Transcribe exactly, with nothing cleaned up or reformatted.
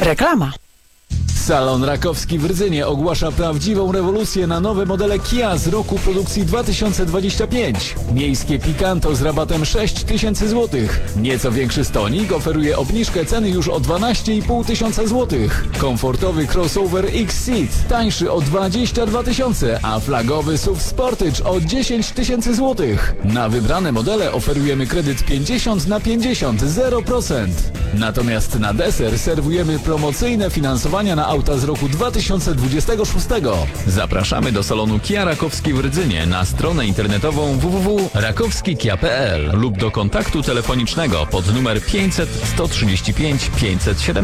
Reklama. Salon Rakowski w Rydzynie ogłasza prawdziwą rewolucję na nowe modele Kia z roku produkcji dwa tysiące dwudziestego piątego. Miejskie Picanto z rabatem sześć tysięcy złotych. Nieco większy stonik oferuje obniżkę ceny już o dwanaście i pół tysiąca złotych. Komfortowy crossover X-Seat tańszy o dwadzieścia dwa tysiące, a flagowy S U V Sportage o dziesięć tysięcy złotych. Na wybrane modele oferujemy kredyt pięćdziesiąt na pięćdziesiąt, zero procent. Natomiast na deser serwujemy promocyjne finansowania na auta z roku dwa tysiące dwudziestego szóstego. Zapraszamy do salonu Kia Rakowski w Rydzynie na stronę internetową w w w kropka rakowski kia kropka p l lub do kontaktu telefonicznego pod numer pięćset sto trzydzieści pięć pięćset siedemnaście.